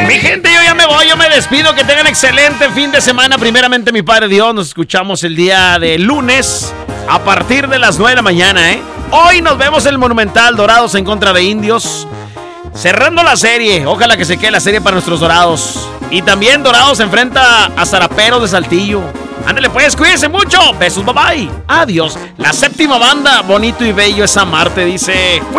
Mi gente, yo ya me voy, yo me despido. Que tengan excelente fin de semana. Primeramente, mi Padre Dios, nos escuchamos el día de lunes a partir de las 9 de la mañana, ¿eh? Hoy nos vemos en el Monumental, Dorados en contra de Indios. Cerrando la serie, ojalá que se quede la serie para nuestros Dorados. Y también Dorados enfrenta a Zaraperos de Saltillo. Ándale pues, cuídense mucho. Besos, bye bye. Adiós. La séptima banda, bonito y bello es amarte, dice.